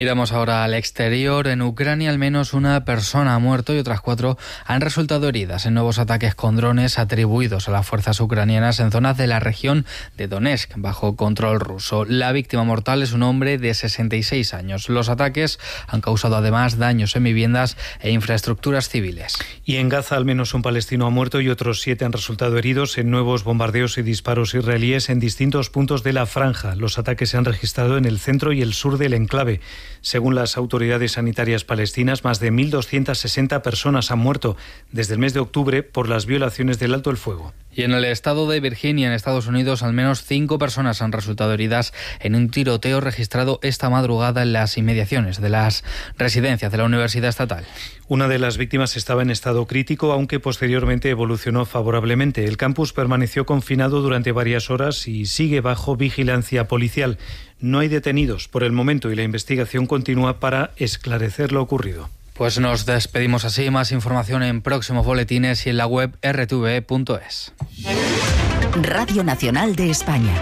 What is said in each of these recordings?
Miramos ahora al exterior. En Ucrania al menos una persona ha muerto y otras 4 han resultado heridas en nuevos ataques con drones atribuidos a las fuerzas ucranianas en zonas de la región de Donetsk, bajo control ruso. La víctima mortal es un hombre de 66 años. Los ataques han causado además daños en viviendas e infraestructuras civiles. Y en Gaza al menos un palestino ha muerto y otros 7 han resultado heridos en nuevos bombardeos y disparos israelíes en distintos puntos de la franja. Los ataques se han registrado en el centro y el sur del enclave. Según las autoridades sanitarias palestinas, más de 1.260 personas han muerto desde el mes de octubre por las violaciones del alto el fuego. Y en el estado de Virginia, en Estados Unidos, al menos 5 personas han resultado heridas en un tiroteo registrado esta madrugada en las inmediaciones de las residencias de la Universidad Estatal. Una de las víctimas estaba en estado crítico, aunque posteriormente evolucionó favorablemente. El campus permaneció confinado durante varias horas y sigue bajo vigilancia policial. No hay detenidos por el momento y la investigación continúa para esclarecer lo ocurrido. Pues nos despedimos así. Más información en próximos boletines y en la web rtve.es. Radio Nacional de España.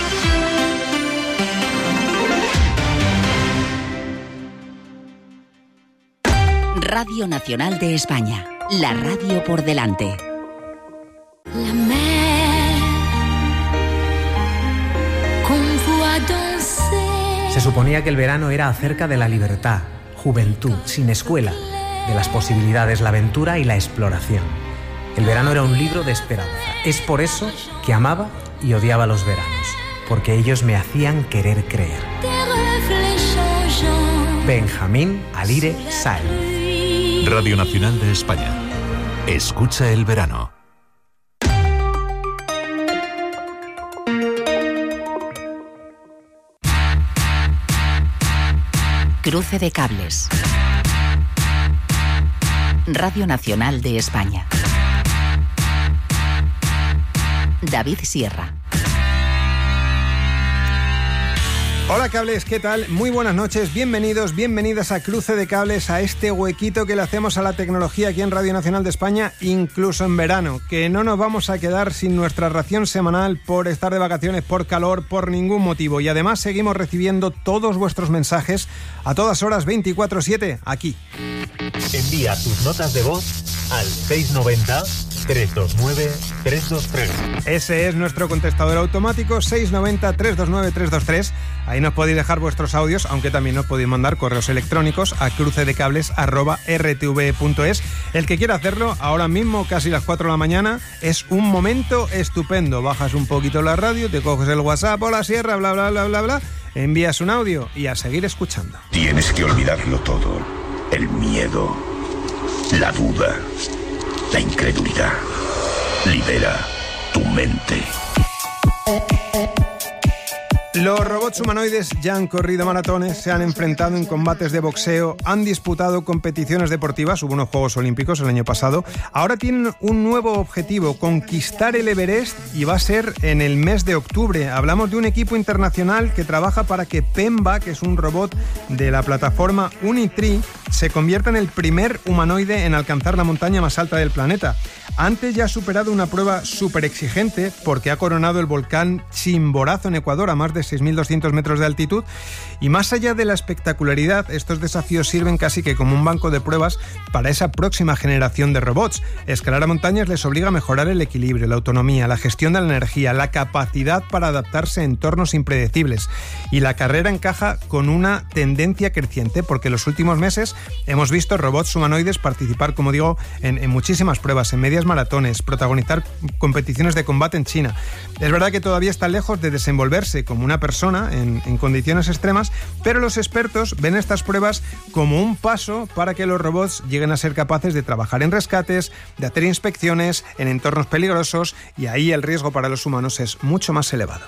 Radio Nacional de España. La radio por delante. La mer, qu'on voit danser. Se suponía que el verano era acerca de la libertad, juventud, sin escuela, de las posibilidades, la aventura y la exploración. El verano era un libro de esperanza. Es por eso que amaba y odiaba los veranos, porque ellos me hacían querer creer. Benjamín Alire Sáenz. Radio Nacional de España. Escucha el verano. Cruce de cables. Radio Nacional de España. David Sierra. Hola cables, ¿qué tal? Muy buenas noches, bienvenidos, bienvenidas a Cruce de Cables, a este huequito que le hacemos a la tecnología aquí en Radio Nacional de España, incluso en verano, que no nos vamos a quedar sin nuestra ración semanal por estar de vacaciones, por calor, por ningún motivo. Y además seguimos recibiendo todos vuestros mensajes a todas horas 24/7 aquí. Envía tus notas de voz al 690-329-323. Ese es nuestro contestador automático, 690-329-323. Ahí nos podéis dejar vuestros audios, aunque también nos podéis mandar correos electrónicos a crucedecables@rtve.es. El que quiera hacerlo, ahora mismo, casi las 4 de la mañana, es un momento estupendo. Bajas un poquito la radio, te coges el WhatsApp o la sierra, bla, bla, bla, bla, bla, envías un audio y a seguir escuchando. Tienes que olvidarlo todo. El miedo, la duda, la incredulidad. Libera tu mente. Los robots humanoides ya han corrido maratones, se han enfrentado en combates de boxeo, han disputado competiciones deportivas, hubo unos Juegos Olímpicos el año pasado. Ahora tienen un nuevo objetivo, conquistar el Everest, y va a ser en el mes de octubre. Hablamos de un equipo internacional que trabaja para que Pemba, que es un robot de la plataforma Unitree, se convierta en el primer humanoide en alcanzar la montaña más alta del planeta. Antes ya ha superado una prueba súper exigente porque ha coronado el volcán Chimborazo en Ecuador a más de 6.200 metros de altitud, y más allá de la espectacularidad, estos desafíos sirven casi que como un banco de pruebas para esa próxima generación de robots. Escalar a montañas les obliga a mejorar el equilibrio, la autonomía, la gestión de la energía, la capacidad para adaptarse a entornos impredecibles, y la carrera encaja con una tendencia creciente porque en los últimos meses hemos visto robots humanoides participar, como digo, en muchísimas pruebas, en medias maratones, protagonizar competiciones de combate en China. Es verdad que todavía está lejos de desenvolverse como una persona en condiciones extremas, pero los expertos ven estas pruebas como un paso para que los robots lleguen a ser capaces de trabajar en rescates, de hacer inspecciones en entornos peligrosos, y ahí el riesgo para los humanos es mucho más elevado.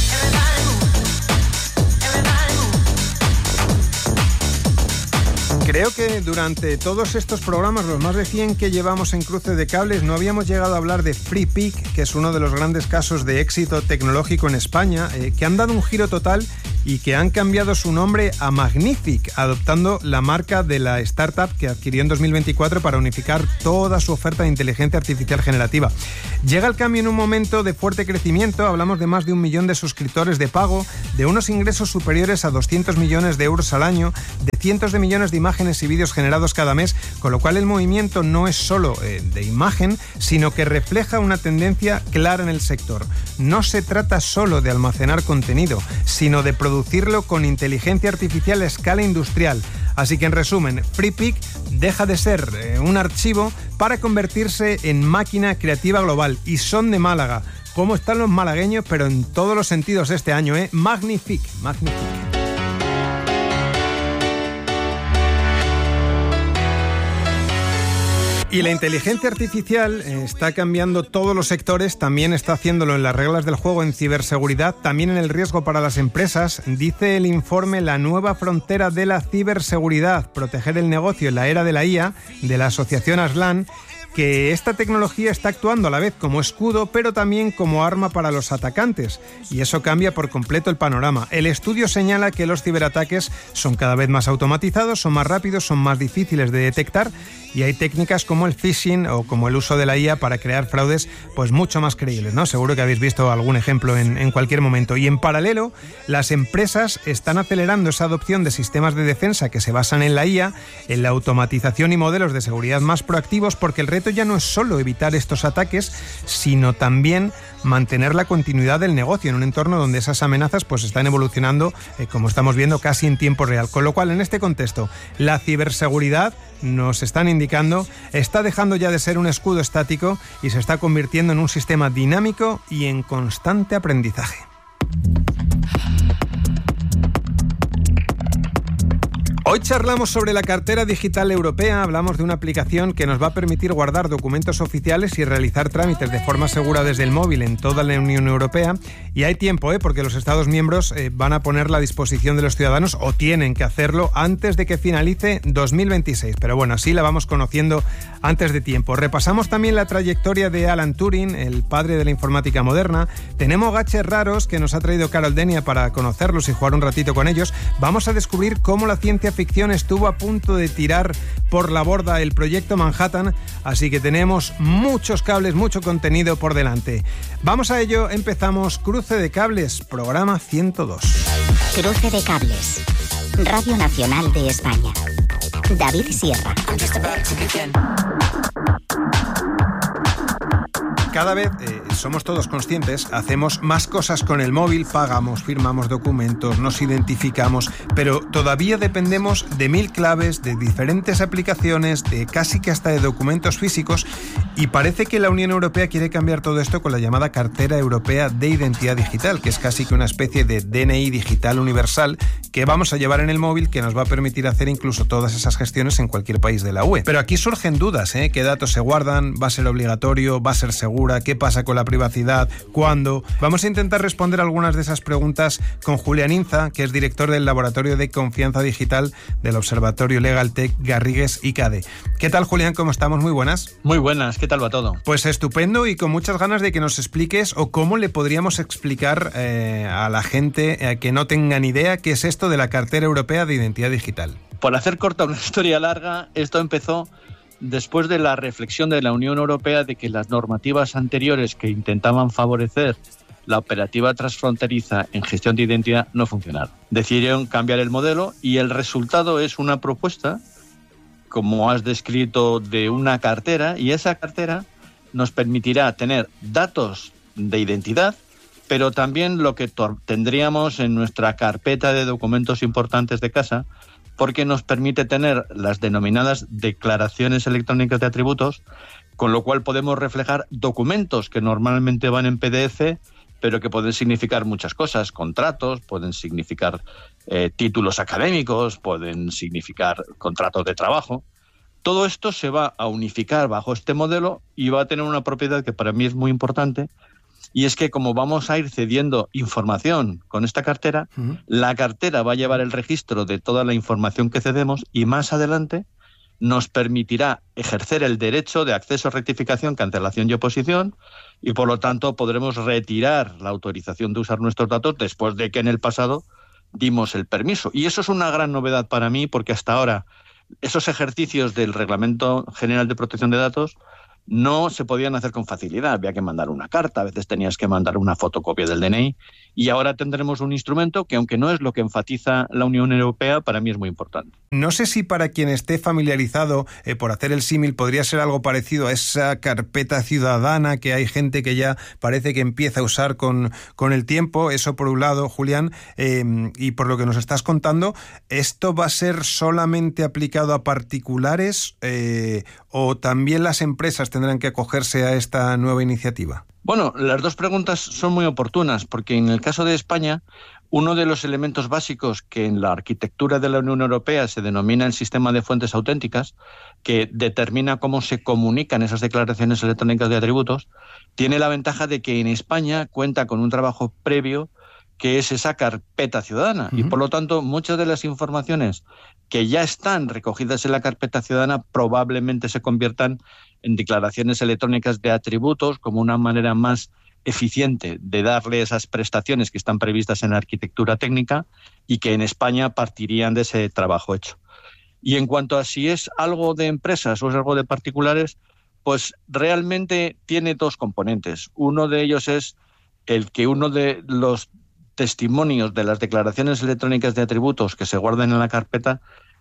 Creo que durante todos estos programas, los más de 100 que llevamos en Cruce de Cables, no habíamos llegado a hablar de FreePic, que es uno de los grandes casos de éxito tecnológico en España, que han dado un giro total y que han cambiado su nombre a Magnific, adoptando la marca de la startup que adquirió en 2024 para unificar toda su oferta de inteligencia artificial generativa. Llega el cambio en un momento de fuerte crecimiento, hablamos de más de 1 millón de suscriptores de pago, de unos ingresos superiores a 200 millones de euros al año, de cientos de millones de imágenes y vídeos generados cada mes, con lo cual el movimiento no es solo de imagen, sino que refleja una tendencia clara en el sector. No se trata solo de almacenar contenido, sino de producirlo con inteligencia artificial a escala industrial. Así que, en resumen, FreePic deja de ser un archivo para convertirse en máquina creativa global. Y son de Málaga. ¿Cómo están los malagueños? Pero en todos los sentidos este año, ¿eh? Magnific. Y la inteligencia artificial está cambiando todos los sectores, también está haciéndolo en las reglas del juego, en ciberseguridad, también en el riesgo para las empresas. Dice el informe La nueva frontera de la ciberseguridad, proteger el negocio en la era de la IA, de la asociación Aslan, que esta tecnología está actuando a la vez como escudo, pero también como arma para los atacantes, y eso cambia por completo el panorama. El estudio señala que los ciberataques son cada vez más automatizados, son más rápidos, son más difíciles de detectar, y hay técnicas como el phishing o como el uso de la IA para crear fraudes pues mucho más creíbles, ¿no? Seguro que habéis visto algún ejemplo en cualquier momento. Y en paralelo, las empresas están acelerando esa adopción de sistemas de defensa que se basan en la IA, en la automatización y modelos de seguridad más proactivos, porque el reto ya no es solo evitar estos ataques, sino también mantener la continuidad del negocio en un entorno donde esas amenazas pues están evolucionando, como estamos viendo, casi en tiempo real. Con lo cual, en este contexto, la ciberseguridad, nos están indicando, está dejando ya de ser un escudo estático y se está convirtiendo en un sistema dinámico y en constante aprendizaje. Hoy charlamos sobre la cartera digital europea, hablamos de una aplicación que nos va a permitir guardar documentos oficiales y realizar trámites de forma segura desde el móvil en toda la Unión Europea. Y hay tiempo, porque los Estados miembros van a ponerla a disposición de los ciudadanos, o tienen que hacerlo antes de que finalice 2026. Pero bueno, así la vamos conociendo antes de tiempo. Repasamos también la trayectoria de Alan Turing, el padre de la informática moderna. Tenemos gadgets raros que nos ha traído Carol Denia para conocerlos y jugar un ratito con ellos. Vamos a descubrir cómo la ciencia ficción estuvo a punto de tirar por la borda el proyecto Manhattan, así que tenemos muchos cables, mucho contenido por delante. Vamos a ello, empezamos Cruce de Cables, programa 102. Cruce de Cables, Radio Nacional de España. David Sierra. Cada vez somos todos conscientes, hacemos más cosas con el móvil, pagamos, firmamos documentos, nos identificamos, pero todavía dependemos de 1000 claves, de diferentes aplicaciones, de casi que hasta de documentos físicos, y parece que la Unión Europea quiere cambiar todo esto con la llamada Cartera Europea de Identidad Digital, que es casi que una especie de DNI digital universal que vamos a llevar en el móvil, que nos va a permitir hacer incluso todas esas gestiones en cualquier país de la UE. Pero aquí surgen dudas, ¿qué datos se guardan? ¿Va a ser obligatorio? ¿Va a ser seguro? ¿Qué pasa con la privacidad? ¿Cuándo? Vamos a intentar responder algunas de esas preguntas con Julián Inza, que es director del Laboratorio de Confianza Digital del Observatorio Legaltech Garrigues y CADE. ¿Qué tal, Julián? ¿Cómo estamos? Muy buenas. Muy buenas. ¿Qué tal va todo? Pues estupendo, y con muchas ganas de que nos expliques, o cómo le podríamos explicar a la gente que no tenga ni idea qué es esto de la Cartera Europea de Identidad Digital. Por hacer corta una historia larga, esto empezó después de la reflexión de la Unión Europea de que las normativas anteriores que intentaban favorecer la operativa transfronteriza en gestión de identidad no funcionaron. Decidieron cambiar el modelo y el resultado es una propuesta, como has descrito, de una cartera, y esa cartera nos permitirá tener datos de identidad, pero también lo que tendríamos en nuestra carpeta de documentos importantes de casa, porque nos permite tener las denominadas declaraciones electrónicas de atributos, con lo cual podemos reflejar documentos que normalmente van en PDF, pero que pueden significar muchas cosas: contratos, pueden significar títulos académicos, pueden significar contratos de trabajo. Todo esto se va a unificar bajo este modelo y va a tener una propiedad que para mí es muy importante, y es que como vamos a ir cediendo información con esta cartera, la cartera va a llevar el registro de toda la información que cedemos, y más adelante nos permitirá ejercer el derecho de acceso a rectificación, cancelación y oposición, y por lo tanto podremos retirar la autorización de usar nuestros datos después de que en el pasado dimos el permiso. Y eso es una gran novedad para mí, porque hasta ahora esos ejercicios del Reglamento General de Protección de Datos no se podían hacer con facilidad. Había que mandar una carta, a veces tenías que mandar una fotocopia del DNI, y ahora tendremos un instrumento que, aunque no es lo que enfatiza la Unión Europea, para mí es muy importante. No sé si para quien esté familiarizado, por hacer el símil, podría ser algo parecido a esa carpeta ciudadana que hay gente que ya parece que empieza a usar con el tiempo. Eso por un lado, Julián, y por lo que nos estás contando, ¿esto va a ser solamente aplicado a particulares o también las empresas tendrán que acogerse a esta nueva iniciativa? Bueno, las dos preguntas son muy oportunas, porque en el caso de España, uno de los elementos básicos que en la arquitectura de la Unión Europea se denomina el sistema de fuentes auténticas, que determina cómo se comunican esas declaraciones electrónicas de atributos, tiene la ventaja de que en España cuenta con un trabajo previo que es esa carpeta ciudadana. Y por lo tanto, muchas de las informaciones que ya están recogidas en la carpeta ciudadana probablemente se conviertan en declaraciones electrónicas de atributos como una manera más eficiente de darle esas prestaciones que están previstas en la arquitectura técnica y que en España partirían de ese trabajo hecho. Y en cuanto a si es algo de empresas o es algo de particulares, pues realmente tiene dos componentes. Uno de ellos es el que uno de los testimonios de las declaraciones electrónicas de atributos que se guardan en la carpeta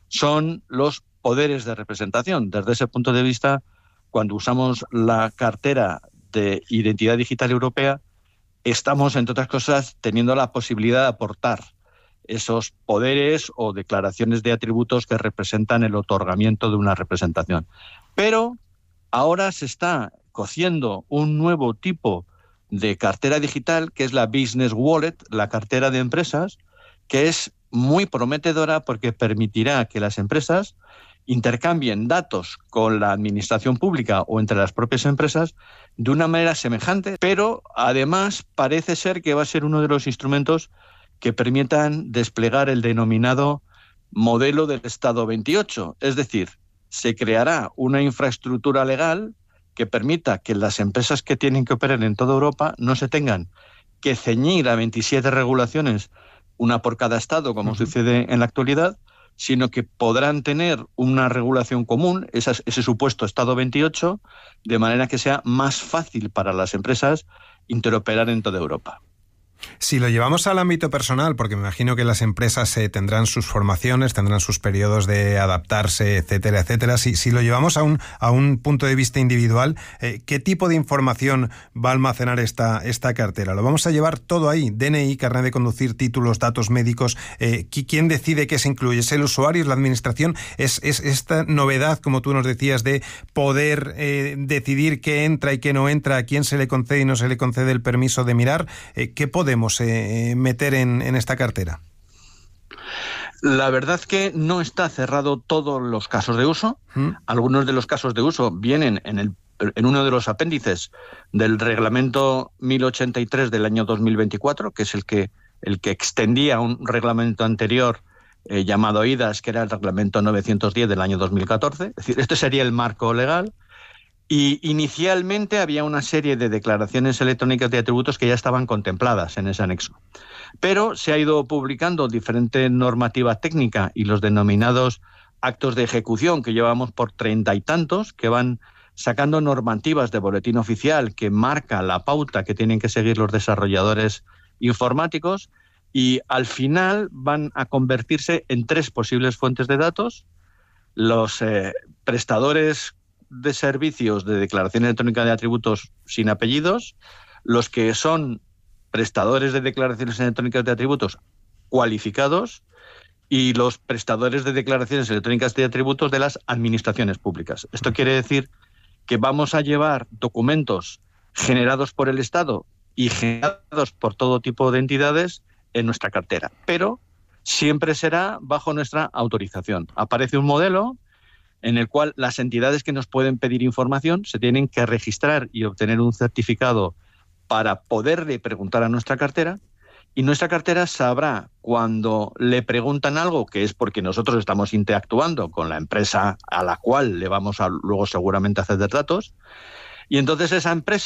son los poderes de representación. Desde ese punto de vista, cuando usamos la cartera de identidad digital europea, estamos, entre otras cosas, teniendo la posibilidad de aportar esos poderes o declaraciones de atributos que representan el otorgamiento de una representación. Pero ahora se está cociendo un nuevo tipo de cartera digital, que es la Business Wallet, la cartera de empresas, que es muy prometedora porque permitirá que las empresas intercambien datos con la administración pública o entre las propias empresas de una manera semejante, pero además parece ser que va a ser uno de los instrumentos que permitan desplegar el denominado modelo del Estado 28. Es decir, se creará una infraestructura legal que permita que las empresas que tienen que operar en toda Europa no se tengan que ceñir a 27 regulaciones, una por cada Estado, como sucede en la actualidad, sino que podrán tener una regulación común, ese supuesto Estado 28, de manera que sea más fácil para las empresas interoperar en toda Europa. Si lo llevamos al ámbito personal, porque me imagino que las empresas tendrán sus formaciones, tendrán sus periodos de adaptarse, etcétera, etcétera. Si lo llevamos a un punto de vista individual, ¿qué tipo de información va a almacenar esta cartera? ¿Lo vamos a llevar todo ahí? DNI, carnet de conducir, títulos, datos médicos. ¿Quién decide qué se incluye? ¿Es el usuario? ¿Es la administración? ¿Es esta novedad, como tú nos decías, de poder decidir qué entra y qué no entra, a quién se le concede y no se le concede el permiso de mirar? ¿Qué podemos meter en esta cartera? La verdad que no está cerrado todos los casos de uso. Algunos de los casos de uso vienen en uno de los apéndices del reglamento 1083 del año 2024, que es el que extendía un reglamento anterior llamado IDAS, que era el reglamento 910 del año 2014. Es decir, este sería el marco legal. Y inicialmente había una serie de declaraciones electrónicas de atributos que ya estaban contempladas en ese anexo. Pero se ha ido publicando diferente normativa técnica y los denominados actos de ejecución, que llevamos por 30 y tantos, que van sacando normativas de boletín oficial que marca la pauta que tienen que seguir los desarrolladores informáticos, y al final van a convertirse en 3 posibles fuentes de datos: los prestadores de servicios de declaración electrónica de atributos sin apellidos, los que son prestadores de declaraciones electrónicas de atributos cualificados y los prestadores de declaraciones electrónicas de atributos de las administraciones públicas. Esto quiere decir que vamos a llevar documentos generados por el Estado y generados por todo tipo de entidades en nuestra cartera, pero siempre será bajo nuestra autorización. Aparece un modelo en el cual las entidades que nos pueden pedir información se tienen que registrar y obtener un certificado para poderle preguntar a nuestra cartera, y nuestra cartera sabrá cuando le preguntan algo, que es porque nosotros estamos interactuando con la empresa a la cual le vamos a luego seguramente a ceder datos, y entonces esa empresa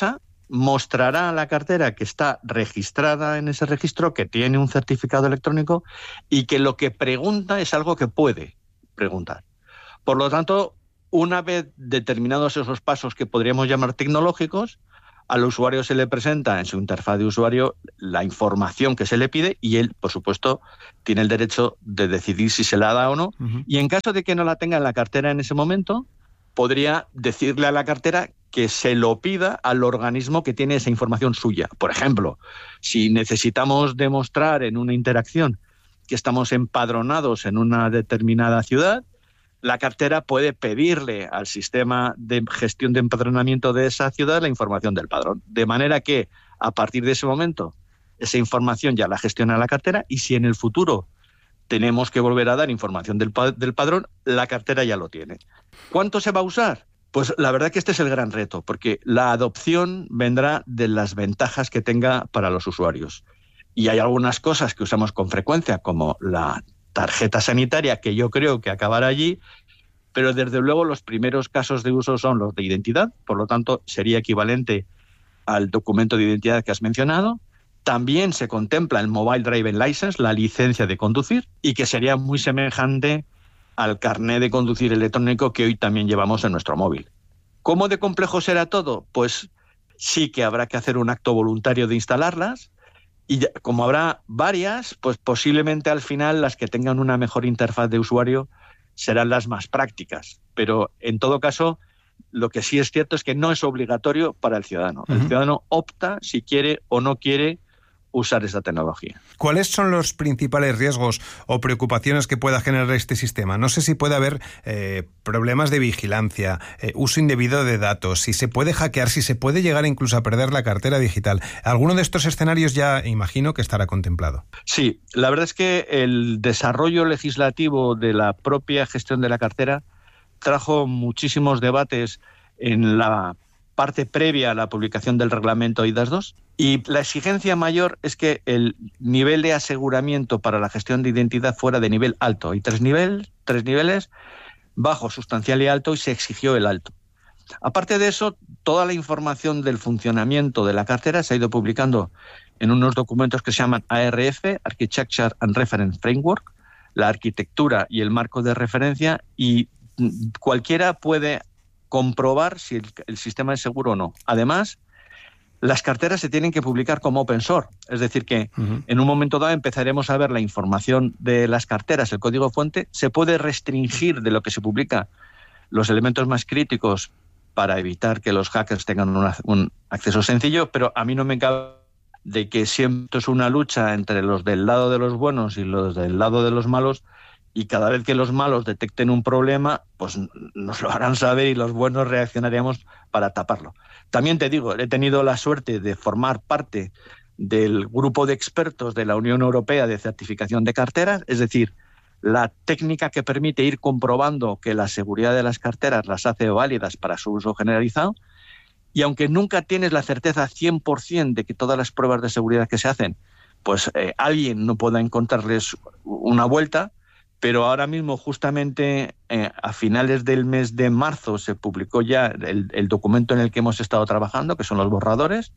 mostrará a la cartera que está registrada en ese registro, que tiene un certificado electrónico y que lo que pregunta es algo que puede preguntar. Por lo tanto, una vez determinados esos pasos que podríamos llamar tecnológicos, al usuario se le presenta en su interfaz de usuario la información que se le pide y él, por supuesto, tiene el derecho de decidir si se la da o no. Y en caso de que no la tenga en la cartera en ese momento, podría decirle a la cartera que se lo pida al organismo que tiene esa información suya. Por ejemplo, si necesitamos demostrar en una interacción que estamos empadronados en una determinada ciudad, la cartera puede pedirle al sistema de gestión de empadronamiento de esa ciudad la información del padrón. De manera que, a partir de ese momento, esa información ya la gestiona la cartera y si en el futuro tenemos que volver a dar información del padrón, la cartera ya lo tiene. ¿Cuánto se va a usar? Pues la verdad que este es el gran reto, porque la adopción vendrá de las ventajas que tenga para los usuarios. Y hay algunas cosas que usamos con frecuencia, como la tarjeta sanitaria, que yo creo que acabará allí, pero desde luego los primeros casos de uso son los de identidad, por lo tanto sería equivalente al documento de identidad que has mencionado. También se contempla el Mobile Driving License, la licencia de conducir, y que sería muy semejante al carné de conducir electrónico que hoy también llevamos en nuestro móvil. ¿Cómo de complejo será todo? Pues sí que habrá que hacer un acto voluntario de instalarlas, y como habrá varias, pues posiblemente al final las que tengan una mejor interfaz de usuario serán las más prácticas. Pero en todo caso, lo que sí es cierto es que no es obligatorio para el ciudadano. El ciudadano opta si quiere o no quiere usar esa tecnología. ¿Cuáles son los principales riesgos o preocupaciones que pueda generar este sistema? No sé si puede haber problemas de vigilancia, uso indebido de datos, si se puede hackear, si se puede llegar incluso a perder la cartera digital. ¿Alguno de estos escenarios ya imagino que estará contemplado? Sí, la verdad es que el desarrollo legislativo de la propia gestión de la cartera trajo muchísimos debates en la parte previa a la publicación del reglamento eIDAS 2, y la exigencia mayor es que el nivel de aseguramiento para la gestión de identidad fuera de nivel alto. Hay tres niveles, bajo, sustancial y alto, y se exigió el alto. Aparte de eso, toda la información del funcionamiento de la cartera se ha ido publicando en unos documentos que se llaman ARF, Architecture and Reference Framework, la arquitectura y el marco de referencia, y cualquiera puede comprobar si el sistema es seguro o no. Además, las carteras se tienen que publicar como open source, es decir que en un momento dado empezaremos a ver la información de las carteras, el código fuente. Se puede restringir de lo que se publica los elementos más críticos para evitar que los hackers tengan un acceso sencillo, pero a mí no me cabe de que siempre es una lucha entre los del lado de los buenos y los del lado de los malos, y cada vez que los malos detecten un problema, pues nos lo harán saber y los buenos reaccionaríamos para taparlo. También te digo, he tenido la suerte de formar parte del grupo de expertos de la Unión Europea de certificación de carteras, es decir, la técnica que permite ir comprobando que la seguridad de las carteras las hace válidas para su uso generalizado, y aunque nunca tienes la certeza 100% de que todas las pruebas de seguridad que se hacen, pues alguien no pueda encontrarles una vuelta. Pero ahora mismo, justamente a finales del mes de marzo, se publicó ya el documento en el que hemos estado trabajando, que son los borradores.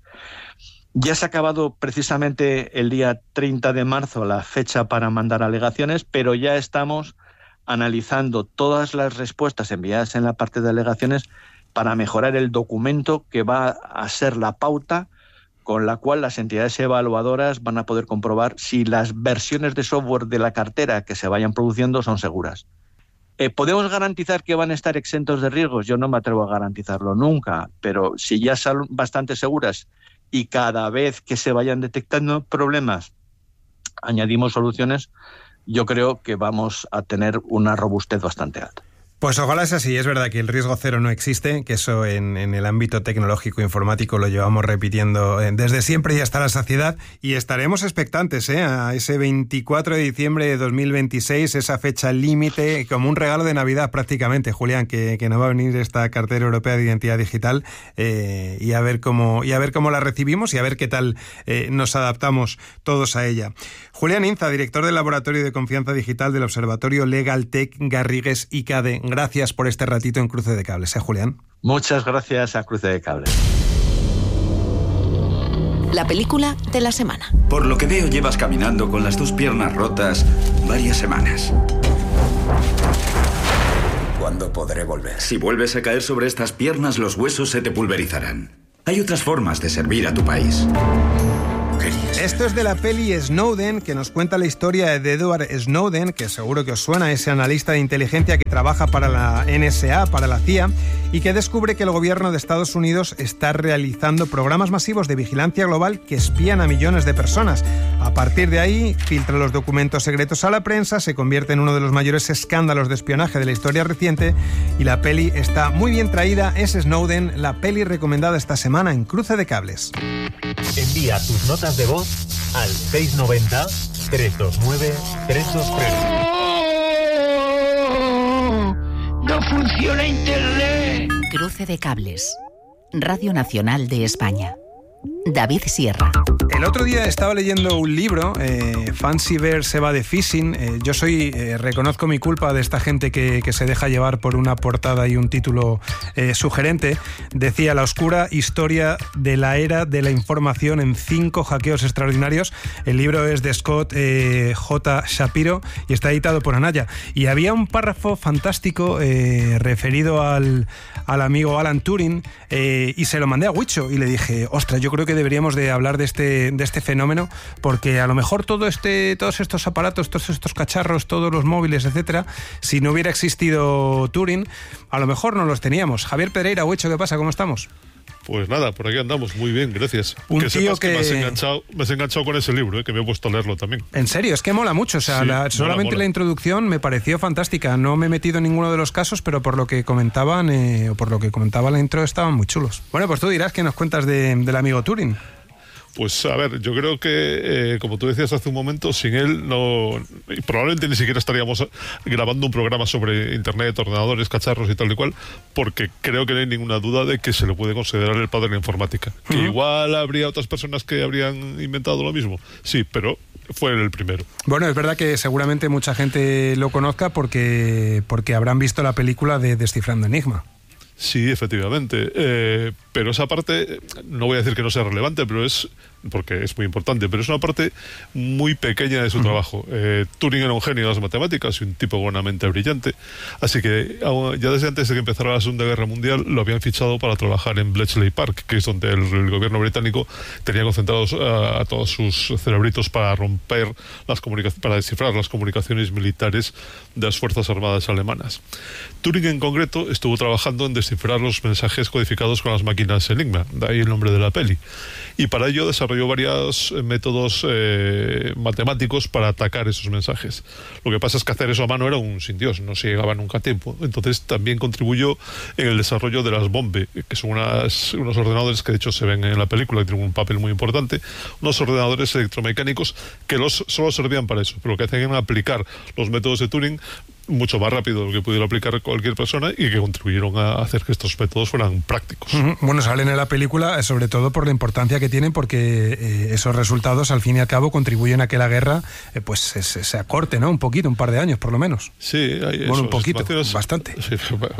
Ya se ha acabado precisamente el día 30 de marzo la fecha para mandar alegaciones, pero ya estamos analizando todas las respuestas enviadas en la parte de alegaciones para mejorar el documento que va a ser la pauta con la cual las entidades evaluadoras van a poder comprobar si las versiones de software de la cartera que se vayan produciendo son seguras. ¿Podemos garantizar que van a estar exentos de riesgos? Yo no me atrevo a garantizarlo nunca, pero si ya son bastante seguras y cada vez que se vayan detectando problemas añadimos soluciones, yo creo que vamos a tener una robustez bastante alta. Pues ojalá es así. Es verdad que el riesgo cero no existe, que eso en el ámbito tecnológico informático lo llevamos repitiendo desde siempre y hasta la saciedad, y estaremos expectantes a ese 24 de diciembre de 2026, esa fecha límite, como un regalo de Navidad prácticamente, Julián, que nos va a venir esta cartera europea de identidad digital, y a ver cómo la recibimos y a ver qué tal nos adaptamos todos a ella. Julián Inza, director del Laboratorio de Confianza Digital del Observatorio Legaltech Garrigues ICADE. Gracias por este ratito en Cruce de Cables, Julián. Muchas gracias a Cruce de Cables. la película de la semana. Por lo que veo, llevas caminando con las 2 piernas rotas varias semanas. ¿Cuándo podré volver? Si vuelves a caer sobre estas piernas, los huesos se te pulverizarán. Hay otras formas de servir a tu país. Esto es de la peli Snowden, que nos cuenta la historia de Edward Snowden, que seguro que os suena, ese analista de inteligencia que trabaja para la NSA, para la CIA, y que descubre que el gobierno de Estados Unidos está realizando programas masivos de vigilancia global que espían a millones de personas. A partir de ahí, filtra los documentos secretos a la prensa, se convierte en uno de los mayores escándalos de espionaje de la historia reciente, y la peli está muy bien traída. Es Snowden, la peli recomendada esta semana en Cruce de Cables. Envía tus notas de voz al 690-329-323. ¡No funciona Internet! Cruce de Cables. Radio Nacional de España. David Sierra. El otro día estaba leyendo un libro, Fancy Bear se va de fishing. Yo reconozco mi culpa de esta gente que se deja llevar por una portada y un título sugerente. Decía: la oscura historia de la era de la información en 5 hackeos extraordinarios. El libro es de Scott J. Shapiro y está editado por Anaya. Y había un párrafo fantástico referido al amigo Alan Turing, y se lo mandé a Huicho y le dije: ostras, yo creo que deberíamos de hablar de este fenómeno, porque a lo mejor todos estos aparatos, todos estos cacharros, todos los móviles, etcétera, si no hubiera existido Turing, a lo mejor no los teníamos. Javier Pereira, Huicho, ¿qué pasa? ¿Cómo estamos? Pues nada, por aquí andamos, muy bien, gracias. Un que tío sepas que me has enganchado con ese libro, que me he puesto a leerlo también. En serio, es que mola mucho, o sea, sí, solamente mola. La introducción me pareció fantástica. No me he metido en ninguno de los casos, pero por lo que comentaban, o por lo que comentaba la intro, estaban muy chulos. Bueno, pues tú dirás qué nos cuentas del amigo Turing. Pues a ver, yo creo que, como tú decías hace un momento, sin él probablemente ni siquiera estaríamos grabando un programa sobre internet, ordenadores, cacharros y tal y cual, porque creo que no hay ninguna duda de que se le puede considerar el padre de la informática. Que igual habría otras personas que habrían inventado lo mismo, sí, pero fue el primero. Bueno, es verdad que seguramente mucha gente lo conozca porque habrán visto la película de Descifrando Enigma. Sí, efectivamente, pero esa parte, no voy a decir que no sea relevante, pero porque es muy importante, pero es una parte muy pequeña de su trabajo. Turing era un genio de las matemáticas y un tipo con una mente brillante, así que ya desde antes de que empezara la Segunda Guerra Mundial lo habían fichado para trabajar en Bletchley Park, que es donde el gobierno británico tenía concentrados a todos sus cerebritos para romper para descifrar las comunicaciones militares de las Fuerzas Armadas alemanas. Turing en concreto estuvo trabajando en descifrar los mensajes codificados con las máquinas Enigma, de ahí el nombre de la peli, y para ello desarrolló varios métodos matemáticos para atacar esos mensajes. Lo que pasa es que hacer eso a mano era un sin Dios, no se llegaba nunca a tiempo. Entonces también contribuyó en el desarrollo de las Bombe, que son unos ordenadores que de hecho se ven en la película, que tienen un papel muy importante, unos ordenadores electromecánicos que solo servían para eso, pero lo que hacían era aplicar los métodos de Turing mucho más rápido de lo que pudiera aplicar cualquier persona y que contribuyeron a hacer que estos métodos fueran prácticos. Bueno, salen en la película sobre todo por la importancia que tienen, porque esos resultados al fin y al cabo contribuyen a que la guerra pues se acorte, ¿no? Un poquito, un par de años por lo menos. Sí, un poquito, bastante. Sí,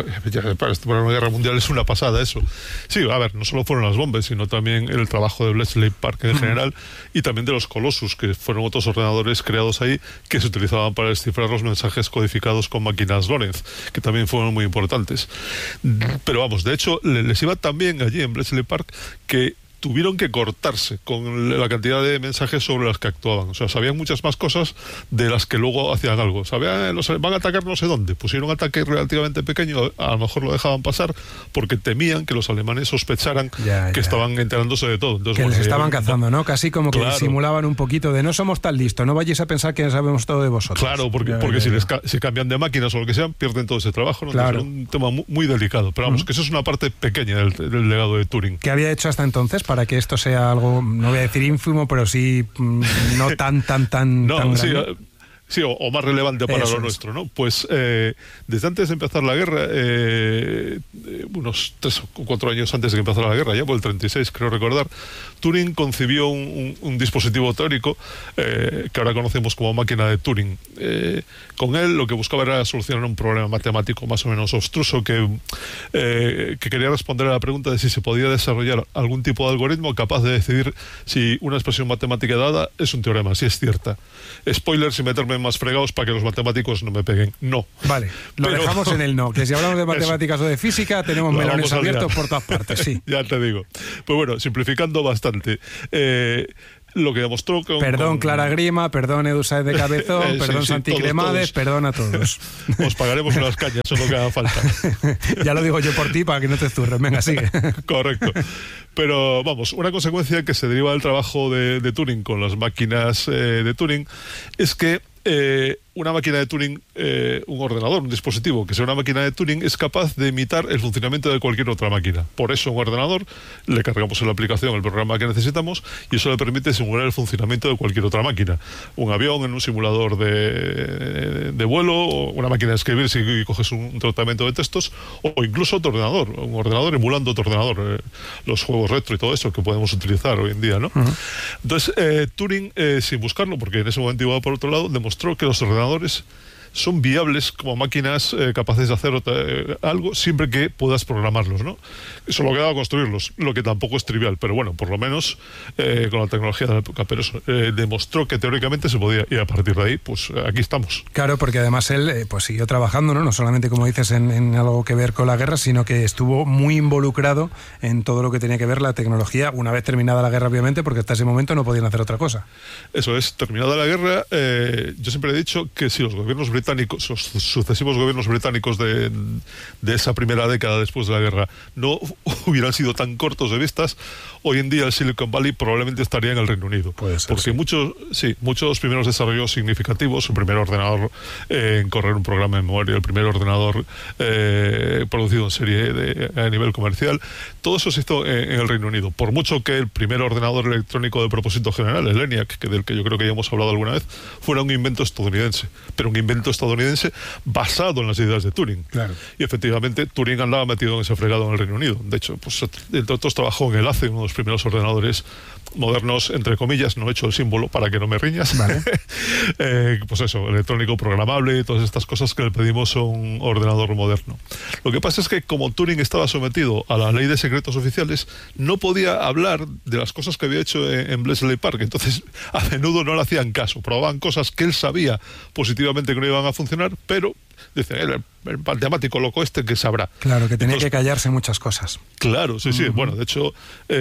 para una guerra mundial es una pasada eso. Sí, a ver, no solo fueron las bombas, sino también el trabajo de Bletchley Park en general y también de los Colossus, que fueron otros ordenadores creados ahí que se utilizaban para descifrar los mensajes codificados con máquinas Lorenz, que también fueron muy importantes. Pero vamos, de hecho, les iba tan bien allí en Bletchley Park que tuvieron que cortarse con la cantidad de mensajes sobre las que actuaban. O sea, sabían muchas más cosas de las que luego hacían algo. Sabían, van a atacar no sé dónde. Pusieron un ataque relativamente pequeño, a lo mejor lo dejaban pasar porque temían que los alemanes sospecharan que estaban enterándose de todo. Entonces, que les estaban cazando, ¿no? Casi como que simulaban un poquito de no somos tan listos, no vayáis a pensar que sabemos todo de vosotros. Claro, porque si cambian de máquinas o lo que sea, pierden todo ese trabajo, ¿no? Claro. Es un tema muy delicado. Pero vamos, que eso es una parte pequeña del legado de Turing. ¿Qué había hecho hasta entonces para que esto sea algo, no voy a decir ínfimo, pero sí no tan no, tan sí, grande? Sí, o más relevante para lo nuestro, ¿no? Pues desde antes de empezar la guerra, unos 3 o 4 años antes de que empezara la guerra, ya por el 36, creo recordar, Turing concibió un dispositivo teórico que ahora conocemos como máquina de Turing. Con él lo que buscaba era solucionar un problema matemático más o menos obstruso que quería responder a la pregunta de si se podía desarrollar algún tipo de algoritmo capaz de decidir si una expresión matemática dada es un teorema, si es cierta. Spoiler, sin meterme más fregados para que los matemáticos no me peguen. No. Vale, lo dejamos en el no, que si hablamos de matemáticas o de física tenemos melones abiertos por todas partes, sí. Ya te digo. Pues bueno, simplificando bastante. Lo que demostró Perdón Clara Grima, perdón Edu Sáez de Cabezón, perdón Santi Cremades, perdón a todos. Os pagaremos unas cañas, eso es lo que haga falta. Ya lo digo yo por ti para que no te zurres, venga, sigue. Correcto. Pero vamos, una consecuencia que se deriva del trabajo de Turing con las máquinas de Turing es que una máquina de Turing, un ordenador, un dispositivo que sea una máquina de Turing, es capaz de imitar el funcionamiento de cualquier otra máquina. Por eso un ordenador le cargamos en la aplicación el programa que necesitamos y eso le permite simular el funcionamiento de cualquier otra máquina. Un avión en un simulador de vuelo, o una máquina de escribir si coges un tratamiento de textos, o incluso otro ordenador, un ordenador emulando otro ordenador, los juegos retro y todo eso que podemos utilizar hoy en día, ¿no? Entonces, Turing, sin buscarlo, porque en ese momento iba por otro lado, demostró que los ordenadores son viables como máquinas capaces de hacer algo siempre que puedas programarlos, ¿no? Solo quedaba construirlos, lo que tampoco es trivial, pero bueno, por lo menos con la tecnología de la época, pero eso demostró que teóricamente se podía, y a partir de ahí, pues aquí estamos. Claro, porque además él pues siguió trabajando, ¿no? No solamente, como dices, en algo que ver con la guerra, sino que estuvo muy involucrado en todo lo que tenía que ver la tecnología, una vez terminada la guerra, obviamente, porque hasta ese momento no podían hacer otra cosa. Eso es, terminada la guerra, yo siempre he dicho que si los gobiernos británicos, los sucesivos gobiernos británicos de esa primera década después de la guerra no hubieran sido tan cortos de vistas, hoy en día el Silicon Valley probablemente estaría en el Reino Unido. Puede ser, porque muchos primeros desarrollos significativos, el primer ordenador en correr un programa de memoria, el primer ordenador producido en serie a nivel comercial, todo eso se hizo en el Reino Unido. Por mucho que el primer ordenador electrónico de propósito general, el ENIAC, del que yo creo que ya hemos hablado alguna vez, fuera un invento estadounidense, pero un invento estadounidense basado en las ideas de Turing. Claro. Y efectivamente Turing andaba metido en ese fregado en el Reino Unido. De hecho, pues entre otros trabajó en el ACE, uno de los primeros ordenadores modernos, entre comillas, no he hecho el símbolo para que no me riñas. Vale. Pues eso, electrónico programable y todas estas cosas que le pedimos a un ordenador moderno. Lo que pasa es que como Turing estaba sometido a la ley de secretos oficiales, no podía hablar de las cosas que había hecho en Bletchley Park. Entonces, a menudo no le hacían caso. Probaban cosas que él sabía positivamente que no iban a funcionar, pero dice, el matemático loco que sabrá. Claro, que tenía que callarse muchas cosas. Claro, sí, sí. Bueno, de hecho,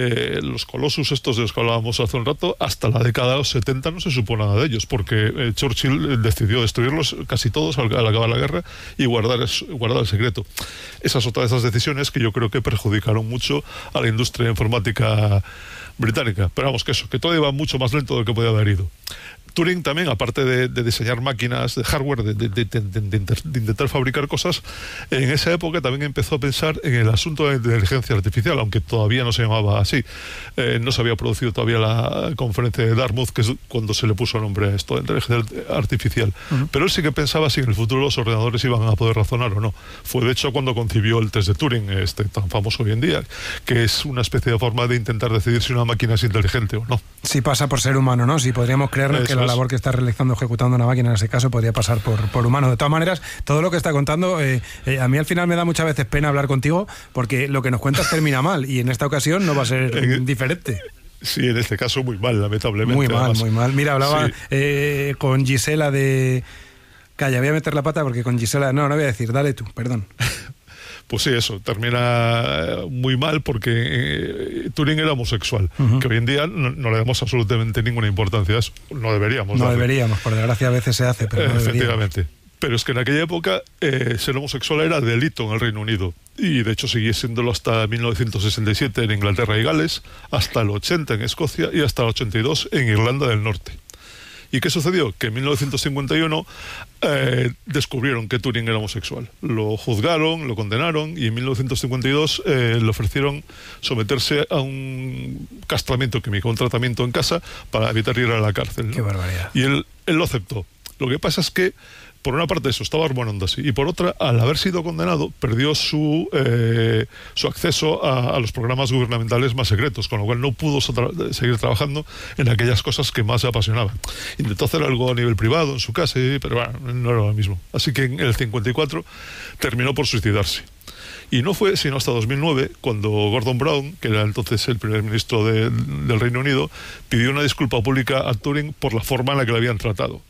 los Colossus estos de los que hablábamos hace un rato, hasta la década de los 70 no se supo nada de ellos, porque Churchill decidió destruirlos casi todos al acabar la guerra y guardar el secreto. Esa es otra de esas decisiones que yo creo que perjudicaron mucho a la industria informática británica. Pero vamos, que todo iba mucho más lento de lo que podía haber ido. Turing también, aparte de diseñar máquinas, de hardware, de intentar fabricar cosas, en esa época también empezó a pensar en el asunto de inteligencia artificial, aunque todavía no se llamaba así. No se había producido todavía la conferencia de Dartmouth, que es cuando se le puso nombre a esto, de inteligencia artificial. Pero él sí que pensaba si en el futuro los ordenadores iban a poder razonar o no. Fue de hecho cuando concibió el test de Turing, tan famoso hoy en día, que es una especie de forma de intentar decidir si una máquina es inteligente o no. Si pasa por ser humano, ¿no? Si podríamos creernos que la labor que está realizando, ejecutando una máquina en ese caso, podría pasar por humano. De todas maneras, todo lo que está contando, a mí al final me da muchas veces pena hablar contigo, porque lo que nos cuentas termina mal, y en esta ocasión no va a ser diferente. Sí, en este caso muy mal, lamentablemente. Muy mal, además. Muy mal. Mira, hablaba con Gisela de... Calla, voy a meter la pata porque con Gisela... No voy a decir, dale tú, perdón. Pues sí, eso, termina muy mal porque Turing era homosexual, que hoy en día no le damos absolutamente ninguna importancia a eso. No deberíamos. No deberíamos, por desgracia a veces se hace, pero no efectivamente. Pero es que en aquella época ser homosexual era delito en el Reino Unido. Y de hecho sigue siéndolo hasta 1967 en Inglaterra y Gales, hasta el 80 en Escocia y hasta el 82 en Irlanda del Norte. ¿Y qué sucedió? Que en 1951 descubrieron que Turing era homosexual. Lo juzgaron, lo condenaron y en 1952 le ofrecieron someterse a un castramiento químico, un tratamiento en casa para evitar ir a la cárcel, ¿no? Qué barbaridad. Y él lo aceptó. Lo que pasa es que, por una parte, eso estaba hormonando así, y por otra, al haber sido condenado, perdió su acceso a los programas gubernamentales más secretos, con lo cual no pudo seguir trabajando en aquellas cosas que más le apasionaban. Intentó hacer algo a nivel privado, en su casa, pero bueno, no era lo mismo. Así que en el 54 terminó por suicidarse. Y no fue sino hasta 2009 cuando Gordon Brown, que era entonces el primer ministro del Reino Unido, pidió una disculpa pública a Turing por la forma en la que le habían tratado.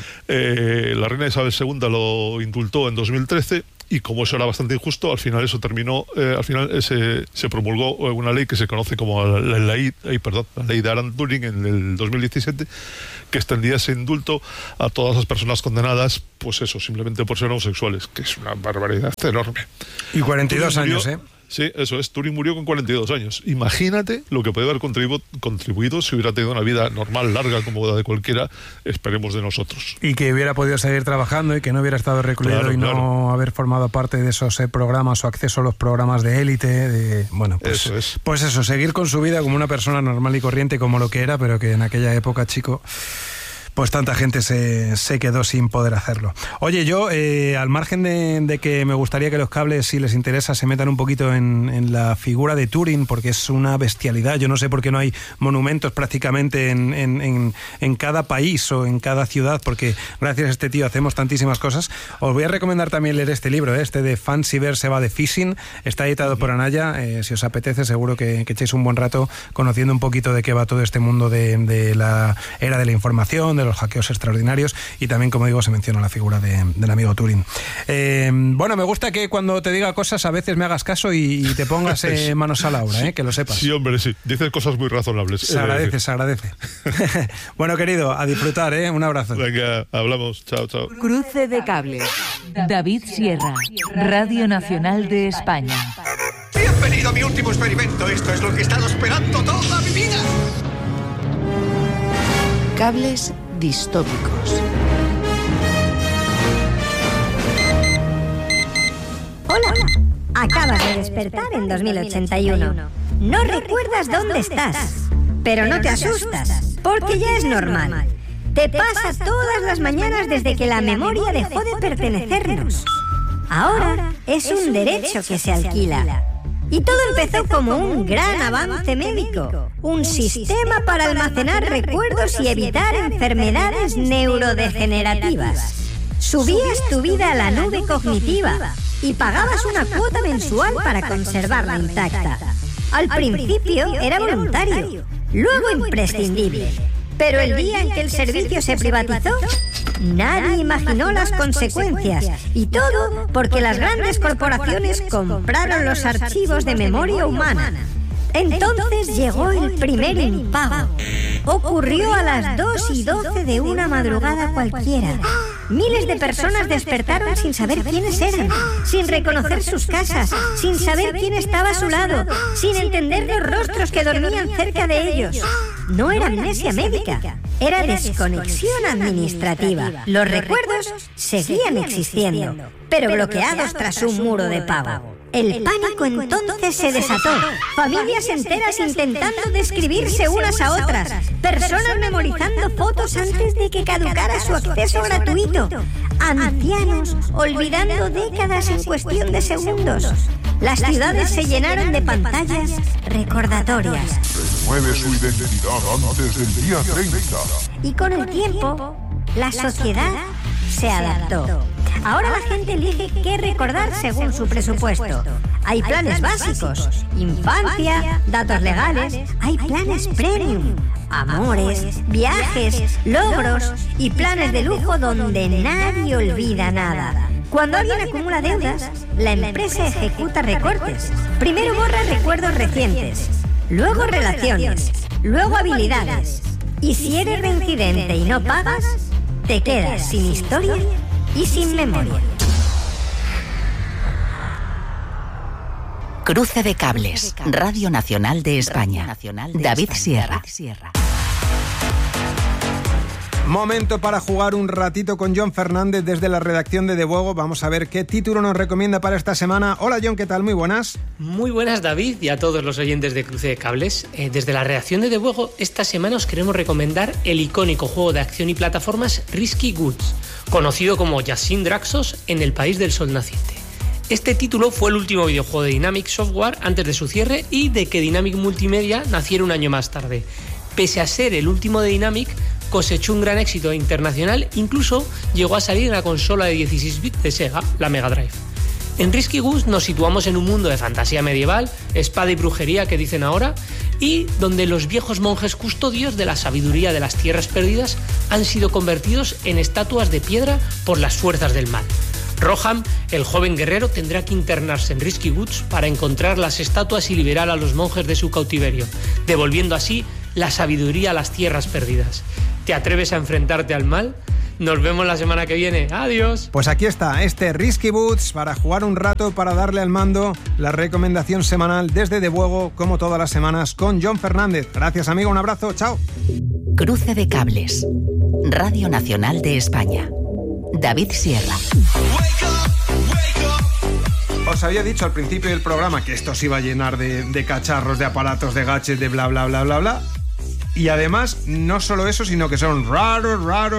La reina Isabel II lo indultó en 2013 y como eso era bastante injusto, al final eso terminó, se promulgó una ley que se conoce como la ley de Alan Turing en el 2017, que extendía ese indulto a todas las personas condenadas, pues eso, simplemente por ser homosexuales, que es una barbaridad enorme. Y 42 años, ¿eh? Sí, eso es. Turing murió con 42 años. Imagínate lo que puede haber contribuido si hubiera tenido una vida normal, larga, como la de cualquiera, esperemos de nosotros. Y que hubiera podido seguir trabajando y que no hubiera estado recluido no haber formado parte de esos programas o acceso a los programas de élite. Bueno, pues eso es. Pues eso, seguir con su vida como una persona normal y corriente como lo que era, pero que en aquella época, chico, pues tanta gente se quedó sin poder hacerlo. Oye, yo, al margen de que me gustaría que los cables, si les interesa, se metan un poquito en la figura de Turing, porque es una bestialidad. Yo no sé por qué no hay monumentos prácticamente en cada país o en cada ciudad, porque gracias a este tío hacemos tantísimas cosas. Os voy a recomendar también leer este libro, este de Fancy Bear se va de Fishing. Está editado por Anaya. Si os apetece, seguro que echéis un buen rato conociendo un poquito de qué va todo este mundo de la era de la información, de los hackeos extraordinarios, y también, como digo, se menciona la figura del amigo Turing. Bueno, me gusta que cuando te diga cosas a veces me hagas caso y te pongas manos a la obra, que lo sepas. Sí, hombre, sí. Dices cosas muy razonables. Se agradece. Bueno, querido, a disfrutar, un abrazo. Venga, hablamos. Chao, chao. Cruce de cables. David Sierra, Radio Nacional de España. Bienvenido a mi último experimento. Esto es lo que he estado esperando toda mi vida. Cables distópicos. Hola, acabas de despertar en 2081. No recuerdas dónde estás, pero no te asustas, porque ya es normal. Te pasa todas las mañanas desde que la memoria dejó de pertenecernos. Ahora es un derecho que se alquila. Y todo empezó como un gran avance médico, un sistema para almacenar recuerdos y evitar enfermedades neurodegenerativas. Subías tu vida a la nube cognitiva y pagabas una cuota mensual para conservarla intacta. Al principio era voluntario, luego imprescindible. Pero el día en que el servicio se privatizó, nadie imaginó las consecuencias. Y todo porque las grandes corporaciones compraron los archivos de memoria humana. Entonces llegó el primer impago. Ocurrió a las 2:12 de una madrugada cualquiera. Miles de personas despertaron sin saber quiénes eran, sin reconocer sus casas, sin saber quién estaba a su lado, sin entender los rostros que dormían cerca de ellos. No era amnesia médica, era desconexión administrativa. Los recuerdos seguían existiendo, pero bloqueados tras un muro de pago. El pánico entonces se desató. Familias enteras intentando describirse unas a otras. Personas memorizando fotos antes de que caducara su acceso gratuito. Ancianos olvidando décadas en cuestión de segundos. Las ciudades se llenaron de pantallas recordatorias. Renueve su identidad antes del día 30. Y con el tiempo, la sociedad se adaptó. Ahora la gente elige qué recordar según su presupuesto. Hay planes básicos, infancia, datos legales. Hay planes premium, amores, viajes, logros y planes de lujo donde nadie olvida nada. Cuando alguien acumula deudas, la empresa ejecuta recortes. Primero borra recuerdos recientes, luego relaciones, luego habilidades. Y si eres reincidente y no pagas, te quedas sin historia y sin memoria. Cruce de cables. Radio Nacional de España. David Sierra. Momento para jugar un ratito con John Fernández desde la redacción de De Buego. Vamos a ver qué título nos recomienda para esta semana. Hola John, ¿qué tal? Muy buenas. Muy buenas, David, y a todos los oyentes de Cruce de Cables. Desde la redacción de De Buego, esta semana os queremos recomendar el icónico juego de acción y plataformas Risky Goods, conocido como Yasin Draxos en el país del sol naciente. Este título fue el último videojuego de Dynamic Software antes de su cierre y de que Dynamic Multimedia naciera un año más tarde. Pese a ser el último de Dynamic, cosechó un gran éxito internacional, incluso llegó a salir en la consola de 16 bits de Sega, la Mega Drive. En Risky Goods nos situamos en un mundo de fantasía medieval, espada y brujería que dicen ahora, y donde los viejos monjes custodios de la sabiduría de las tierras perdidas han sido convertidos en estatuas de piedra por las fuerzas del mal. Rohan, el joven guerrero, tendrá que internarse en Risky Goods para encontrar las estatuas y liberar a los monjes de su cautiverio, devolviendo así la sabiduría a las tierras perdidas. ¿Te atreves a enfrentarte al mal? Nos vemos la semana que viene. ¡Adiós! Pues aquí está, este Risky Boots para jugar un rato, para darle al mando, la recomendación semanal desde De Buego, como todas las semanas, con John Fernández. Gracias, amigo, un abrazo, chao. Cruce de Cables, Radio Nacional de España. David Sierra. Os había dicho al principio del programa que esto se iba a llenar de cacharros, de aparatos, de gadgets, de bla, bla, bla, bla, bla. Y además, no solo eso, sino que son raro.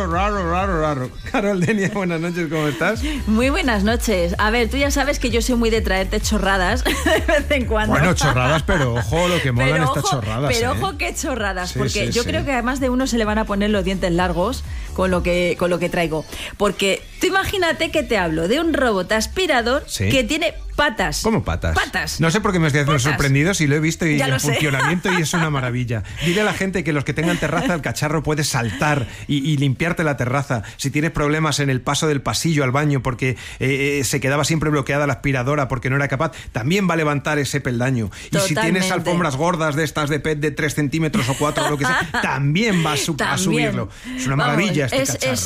Carol Denia, buenas noches, ¿cómo estás? Muy buenas noches. A ver, tú ya sabes que yo soy muy de traerte chorradas de vez en cuando. Bueno, chorradas, pero ojo, lo que molan estas chorradas. Pero ojo, qué chorradas, sí, porque sí, yo creo que además de uno se le van a poner los dientes largos con lo que traigo. Porque tú imagínate que te hablo de un robot aspirador que tiene patas. ¿Cómo patas? Patas. No sé por qué me estoy haciendo sorprendido si lo he visto y en sé. funcionamiento y es una maravilla. Dile a la gente que los que tengan terraza, el cacharro puede saltar y limpiarte la terraza. Si tienes problemas en el paso del pasillo al baño porque se quedaba siempre bloqueada la aspiradora porque no era capaz, también va a levantar ese peldaño. Totalmente. Y si tienes alfombras gordas de estas de PET de 3 centímetros o 4 o lo que sea, también va a subirlo. Es una maravilla cacharro. Es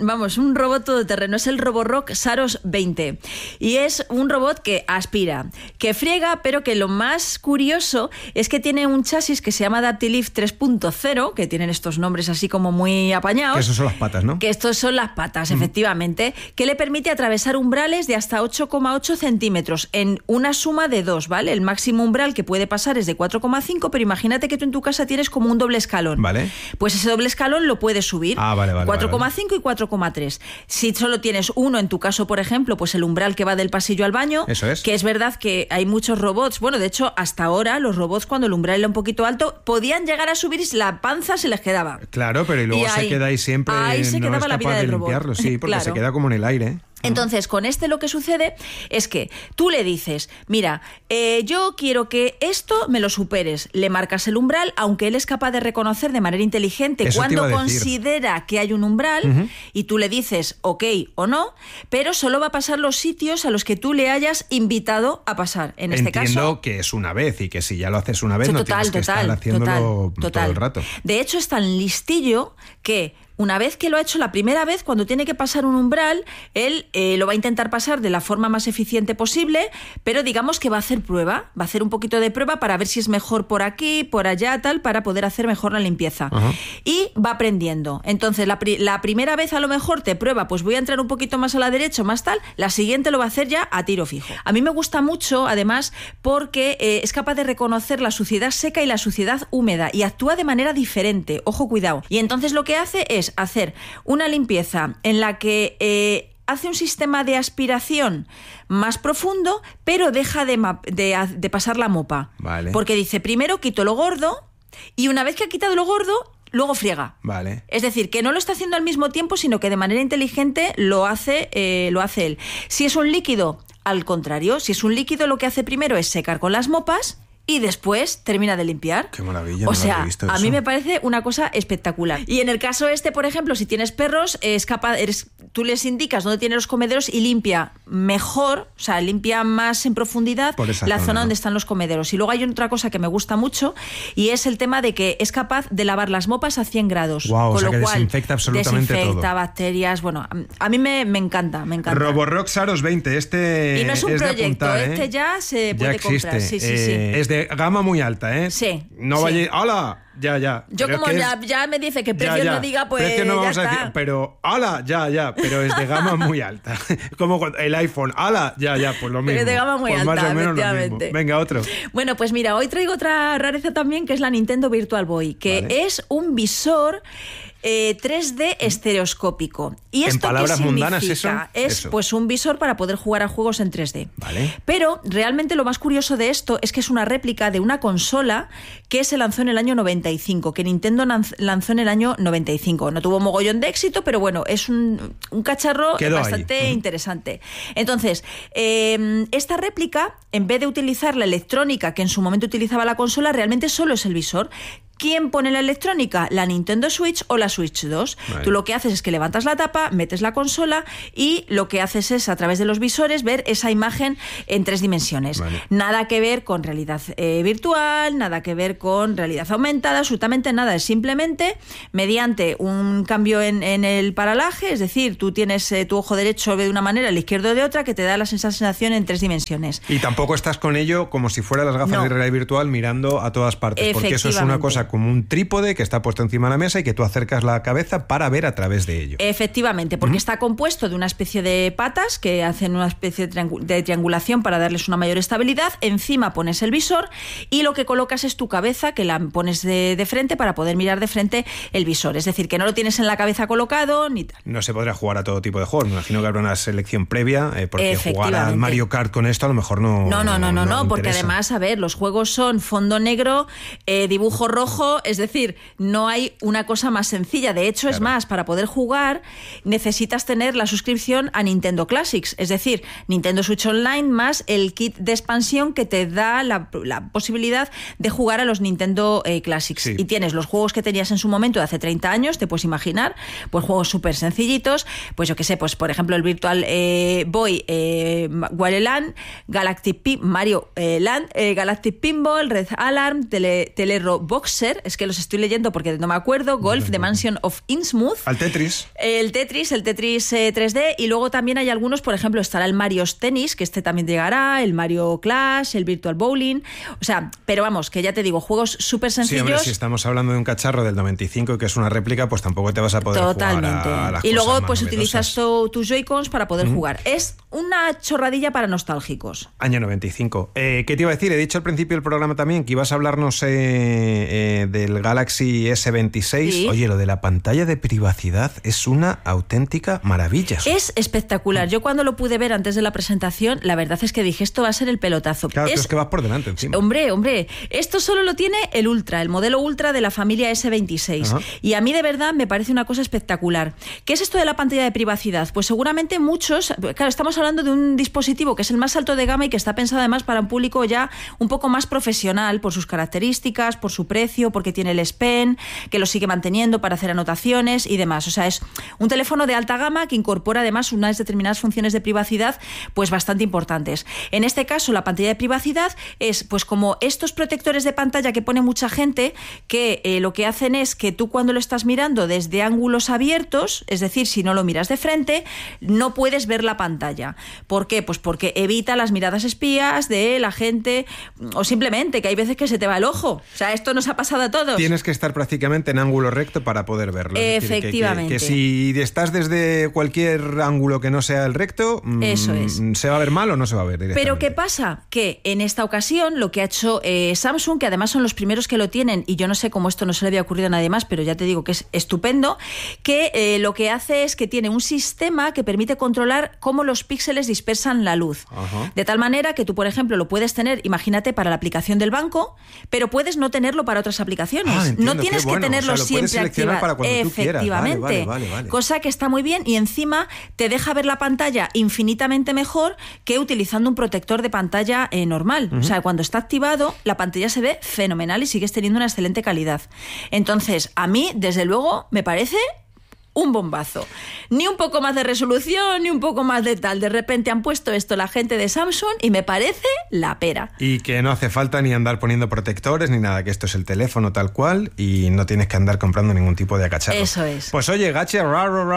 un robot todoterreno. Es el Roborock Saros 20. Y es un robot que aspira, que friega, pero que lo más curioso es que tiene un chasis que se llama Adaptilift 3.0, que tienen estos nombres así como muy apañados. Que esos son las patas, ¿no? Que estos son las patas, efectivamente, que le permite atravesar umbrales de hasta 8,8 centímetros en una suma de 2, ¿vale? El máximo umbral que puede pasar es de 4,5, pero imagínate que tú en tu casa tienes como un doble escalón. Vale. Pues ese doble escalón lo puedes subir. Vale. 4,5 y 4,3. Si solo tienes uno, en tu caso, por ejemplo, pues el umbral que va del pasillo al baño. Eso es. Que es verdad que hay muchos robots. Bueno, de hecho, hasta ahora los robots, cuando el umbral era un poquito alto, podían llegar a subir y la panza se les quedaba. Claro, pero y luego se queda ahí siempre. Ahí se quedaba la vida del robot. Limpiarlo, sí, porque claro. Se queda como en el aire. Entonces, con este lo que sucede es que tú le dices, mira, yo quiero que esto me lo superes. Le marcas el umbral, aunque él es capaz de reconocer de manera inteligente cuando considera que hay un umbral, y tú le dices ok o no, pero solo va a pasar los sitios a los que tú le hayas invitado a pasar. En este caso... Entiendo que es una vez y que si ya lo haces una vez no tienes que estar haciéndolo todo el rato. De hecho, es tan listillo que... Una vez que lo ha hecho la primera vez, cuando tiene que pasar un umbral, él lo va a intentar pasar de la forma más eficiente posible, pero digamos que va a hacer prueba, va a hacer un poquito de prueba para ver si es mejor por aquí, por allá, tal, para poder hacer mejor la limpieza. Y va aprendiendo. Entonces, la primera vez a lo mejor te prueba, pues voy a entrar un poquito más a la derecha, más tal, la siguiente lo va a hacer ya a tiro fijo. A mí me gusta mucho, además, porque es capaz de reconocer la suciedad seca y la suciedad húmeda y actúa de manera diferente. Ojo, cuidado. Y entonces lo que hace es hacer una limpieza en la que hace un sistema de aspiración más profundo, pero deja de pasar la mopa. Vale. Porque dice, primero quito lo gordo y una vez que ha quitado lo gordo, luego friega. Vale. Es decir, que no lo está haciendo al mismo tiempo, sino que de manera inteligente lo hace él. Si es un líquido, al contrario, si es un líquido, lo que hace primero es secar con las mopas y después termina de limpiar. Qué maravilla, o sea, no lo he visto a eso. mí me parece una cosa espectacular. Y en el caso por ejemplo, si tienes perros, tú les indicas dónde tienen los comederos y limpia mejor, o sea, limpia más en profundidad la zona donde están los comederos. Y luego hay otra cosa que me gusta mucho y es el tema de que es capaz de lavar las mopas a 100 grados. Wow, con o sea, lo que cual desinfecta absolutamente desinfecta todo. Bacterias. Bueno, a mí me encanta. Roborock Saros 20, y no es un de proyecto, apuntar, ya se puede existe. comprar. Sí. Es de de gama muy alta, ¿eh? Sí. No vaya... ¡Hala! Ya. Yo Pero como ya me dice que precio no diga, pues precio no vamos ya a está. decir, pero ¡hala! Ya. Pero es de gama muy alta. Como cuando el iPhone. ¡Hala! Ya. Pues lo mismo. Es de gama muy pues alta, más o menos lo efectivamente. mismo. Venga, otro. Bueno, pues mira, hoy traigo otra rareza también, que es la Nintendo Virtual Boy, que es un visor 3D estereoscópico. ¿Y ¿En esto palabras qué mundanas significa? eso? Es pues un visor para poder jugar a juegos en 3D. Vale. Pero realmente lo más curioso de esto es que es una réplica de una consola que se lanzó en el año 95, que Nintendo lanzó en el año 95. No tuvo mogollón de éxito, pero bueno, es un cacharro bastante interesante. Entonces, esta réplica, en vez de utilizar la electrónica que en su momento utilizaba la consola, realmente solo es el visor. ¿Quién pone la electrónica? ¿La Nintendo Switch o la Switch 2? Vale. Tú lo que haces es que levantas la tapa, metes la consola y lo que haces es, a través de los visores, ver esa imagen en 3 dimensiones. Vale. Nada que ver con realidad virtual, nada que ver con realidad aumentada, absolutamente nada. Es simplemente mediante un cambio en el paralaje, es decir, tú tienes tu ojo derecho ve de una manera, el izquierdo de otra, que te da la sensación en 3 dimensiones. Y tampoco estás con ello como si fueran las gafas de realidad virtual mirando a todas partes, porque eso es una cosa como un trípode que está puesto encima de la mesa y que tú acercas la cabeza para ver a través de ello. Efectivamente, porque está compuesto de una especie de patas que hacen una especie de triangulación para darles una mayor estabilidad. Encima pones el visor y lo que colocas es tu cabeza, que la pones de frente para poder mirar de frente el visor. Es decir, que no lo tienes en la cabeza colocado ni tal. No se podrá jugar a todo tipo de juegos. Me imagino que habrá una selección previa, porque jugar al Mario Kart con esto a lo mejor no. No, porque además, a ver, los juegos son fondo negro, dibujo rojo. Es decir, no hay una cosa más sencilla. De hecho, es más, para poder jugar necesitas tener la suscripción a Nintendo Classics, es decir, Nintendo Switch Online más el kit de expansión que te da la posibilidad de jugar a los Nintendo Classics. Sí. Y tienes los juegos que tenías en su momento de hace 30 años, te puedes imaginar, pues juegos súper sencillitos, pues yo qué sé, pues por ejemplo el Virtual Boy, Wario Land, Mario Land, Galactic Pinball, Red Alarm, Telero Boxer, es que los estoy leyendo porque no me acuerdo, Golf, The Mansion of Innsmouth, al Tetris. El Tetris 3D, y luego también hay algunos, por ejemplo, estará el Mario Tennis, que este también llegará, el Mario Clash, el Virtual Bowling, o sea, pero vamos, que ya te digo, juegos súper sencillos. Sí, hombre, si estamos hablando de un cacharro del 95 que es una réplica, pues tampoco te vas a poder jugar a las y luego cosas pues más utilizas tus Joy-Cons para poder jugar. Es una chorradilla para nostálgicos. Año 95. ¿Qué te iba a decir? He dicho al principio del programa también que ibas a hablarnos del Galaxy S26. Sí. Oye, lo de la pantalla de privacidad es una auténtica maravilla. Es espectacular. Yo cuando lo pude ver antes de la presentación, la verdad es que dije, esto va a ser el pelotazo. Claro, es que vas por delante encima. Hombre, esto solo lo tiene el Ultra, el modelo Ultra de la familia S26. Ajá. Y a mí de verdad me parece una cosa espectacular. ¿Qué es esto de la pantalla de privacidad? Pues seguramente muchos, claro, estamos hablando de un dispositivo que es el más alto de gama y que está pensado además para un público ya un poco más profesional por sus características, por su precio, porque tiene el S Pen, que lo sigue manteniendo para hacer anotaciones y demás. O sea, es un teléfono de alta gama que incorpora además unas determinadas funciones de privacidad pues bastante importantes. En este caso, la pantalla de privacidad es pues como estos protectores de pantalla que pone mucha gente, que lo que hacen es que tú cuando lo estás mirando desde ángulos abiertos, es decir, si no lo miras de frente, no puedes ver la pantalla. ¿Por qué? Pues porque evita las miradas espías de la gente, o simplemente que hay veces que se te va el ojo. O sea, esto nos ha pasado a todos. Tienes que estar prácticamente en ángulo recto para poder verlo. Efectivamente. Que si estás desde cualquier ángulo que no sea el recto, eso es. ¿Se va a ver mal o no se va a ver directamente? Pero ¿qué pasa? Que en esta ocasión lo que ha hecho Samsung, que además son los primeros que lo tienen, y yo no sé cómo esto no se le había ocurrido a nadie más, pero ya te digo que es estupendo, que lo que hace es que tiene un sistema que permite controlar cómo los píxeles dispersan la luz. Ajá. De tal manera que tú, por ejemplo, lo puedes tener, imagínate, para la aplicación del banco, pero puedes no tenerlo para otras aplicaciones. Entiendo, no tienes que tenerlo siempre activado. Para cuando efectivamente. Tú quieras. Vale. Cosa que está muy bien y encima te deja ver la pantalla infinitamente mejor que utilizando un protector de pantalla normal. O sea, cuando está activado, la pantalla se ve fenomenal y sigues teniendo una excelente calidad. Entonces, a mí, desde luego, me parece un bombazo. Ni un poco más de resolución, ni un poco más de tal. De repente han puesto esto la gente de Samsung y me parece la pera. Y que no hace falta ni andar poniendo protectores ni nada, que esto es el teléfono tal cual y no tienes que andar comprando ningún tipo de cacharro. Eso es. Pues oye, gache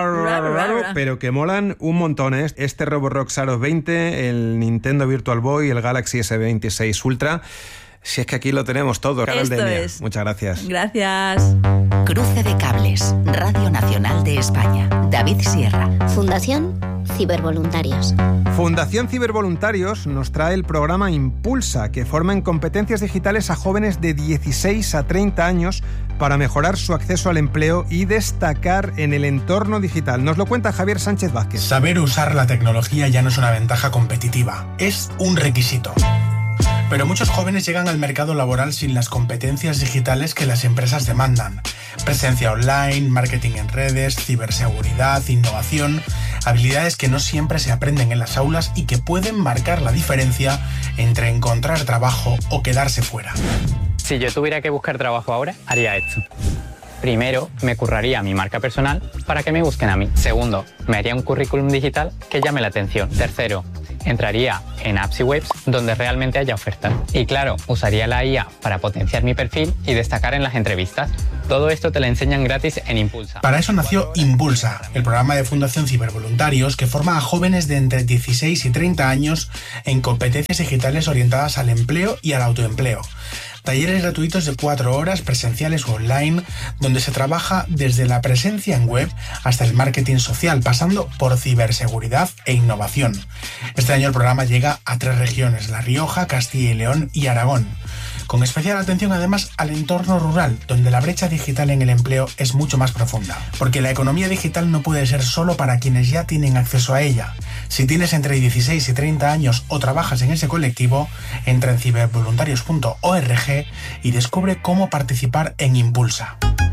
raro, pero que molan un montón, ¿eh? Este Roborock Saros 20, el Nintendo Virtual Boy, el Galaxy S26 Ultra. Si es que aquí lo tenemos todo. Carol Denia. Es. Muchas gracias. Gracias. Cruce de cables. Radio Nacional de España. David Sierra. Fundación Cibervoluntarios. Fundación Cibervoluntarios nos trae el programa Impulsa, que forma en competencias digitales a jóvenes de 16 a 30 años para mejorar su acceso al empleo y destacar en el entorno digital. Nos lo cuenta Javier Sánchez Vázquez. Saber usar la tecnología ya no es una ventaja competitiva, es un requisito. Pero muchos jóvenes llegan al mercado laboral sin las competencias digitales que las empresas demandan. Presencia online, marketing en redes, ciberseguridad, innovación, habilidades que no siempre se aprenden en las aulas y que pueden marcar la diferencia entre encontrar trabajo o quedarse fuera. Si yo tuviera que buscar trabajo ahora, haría esto. Primero, me curraría mi marca personal para que me busquen a mí. Segundo, me haría un currículum digital que llame la atención. Tercero, entraría en apps y webs donde realmente haya ofertas. Y claro, usaría la IA para potenciar mi perfil y destacar en las entrevistas. Todo esto te lo enseñan gratis en Impulsa. Para eso nació Impulsa, el programa de Fundación Cibervoluntarios que forma a jóvenes de entre 16 y 30 años en competencias digitales orientadas al empleo y al autoempleo. Talleres gratuitos de 4 horas, presenciales o online, donde se trabaja desde la presencia en web hasta el marketing social, pasando por ciberseguridad e innovación. Este año el programa llega a 3 regiones, La Rioja, Castilla y León y Aragón. Con especial atención además al entorno rural, donde la brecha digital en el empleo es mucho más profunda. Porque la economía digital no puede ser solo para quienes ya tienen acceso a ella. Si tienes entre 16 y 30 años o trabajas en ese colectivo, entra en cibervoluntarios.org y descubre cómo participar en Impulsa.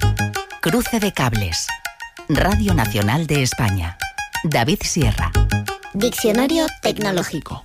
Cruce de cables. Radio Nacional de España. David Sierra. Diccionario tecnológico.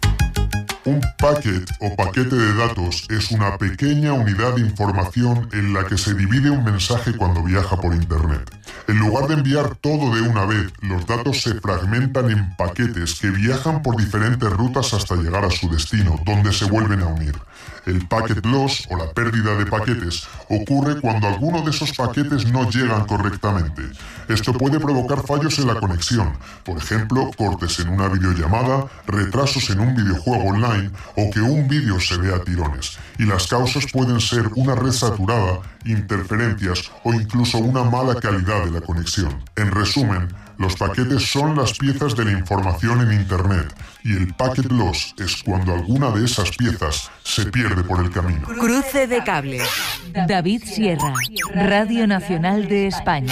Un packet o paquete de datos es una pequeña unidad de información en la que se divide un mensaje cuando viaja por Internet. En lugar de enviar todo de una vez, los datos se fragmentan en paquetes que viajan por diferentes rutas hasta llegar a su destino, donde se vuelven a unir. El packet loss o la pérdida de paquetes ocurre cuando alguno de esos paquetes no llegan correctamente. Esto puede provocar fallos en la conexión, por ejemplo, cortes en una videollamada, retrasos en un videojuego online o que un vídeo se vea a tirones. Y las causas pueden ser una red saturada, interferencias o incluso una mala calidad de la conexión. En resumen, los paquetes son las piezas de la información en Internet y el packet loss es cuando alguna de esas piezas se pierde por el camino. Cruce de cables. David Sierra, Radio Nacional de España.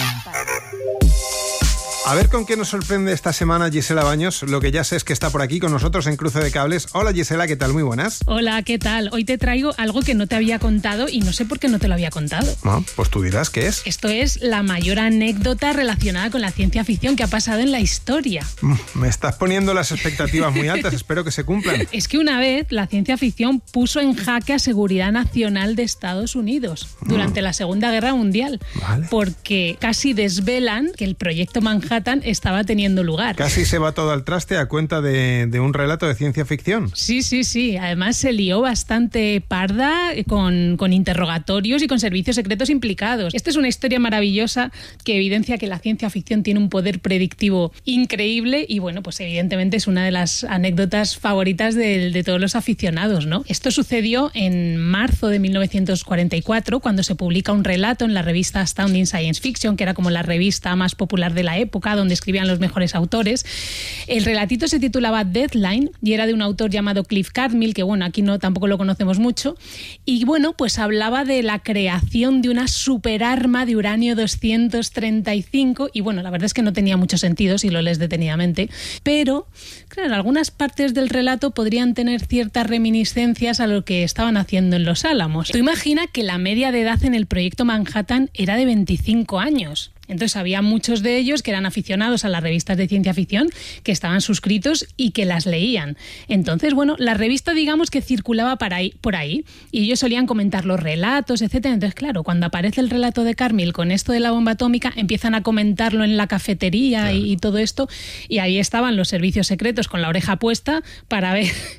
A ver con qué nos sorprende esta semana Gisela Baños. Lo que ya sé es que está por aquí con nosotros en Cruce de Cables. Hola Gisela, ¿qué tal? Muy buenas. Hola, ¿qué tal? Hoy te traigo algo que no te había contado y no sé por qué no te lo había contado. Ah, pues tú dirás qué es. Esto es la mayor anécdota relacionada con la ciencia ficción que ha pasado en la historia. Me estás poniendo las expectativas muy altas, espero que se cumplan. Es que una vez la ciencia ficción puso en jaque a seguridad nacional de Estados Unidos durante la Segunda Guerra Mundial. Vale. Porque casi desvelan que el proyecto Manhattan estaba teniendo lugar. Casi se va todo al traste a cuenta de un relato de ciencia ficción. Sí. Además se lió bastante parda con interrogatorios y con servicios secretos implicados. Esta es una historia maravillosa que evidencia que la ciencia ficción tiene un poder predictivo increíble y bueno, pues evidentemente es una de las anécdotas favoritas de todos los aficionados, ¿no? Esto sucedió en marzo de 1944 cuando se publica un relato en la revista Astounding Science Fiction, que era como la revista más popular de la época, donde escribían los mejores autores. El relatito se titulaba Deadline y era de un autor llamado Cliff Cartmill, que bueno, aquí no tampoco lo conocemos mucho, y bueno, pues hablaba de la creación de una superarma de uranio 235 y bueno, la verdad es que no tenía mucho sentido si lo lees detenidamente, pero claro, algunas partes del relato podrían tener ciertas reminiscencias a lo que estaban haciendo en Los Álamos. Tú imagina que la media de edad en el proyecto Manhattan era de 25 años. Entonces había muchos de ellos que eran aficionados a las revistas de ciencia ficción, que estaban suscritos y que las leían. Entonces, bueno, la revista digamos que circulaba por ahí y ellos solían comentar los relatos, etcétera. Entonces, claro, cuando aparece el relato de Cartmill con esto de la bomba atómica, empiezan a comentarlo en la cafetería y todo esto, y ahí estaban los servicios secretos con la oreja puesta para ver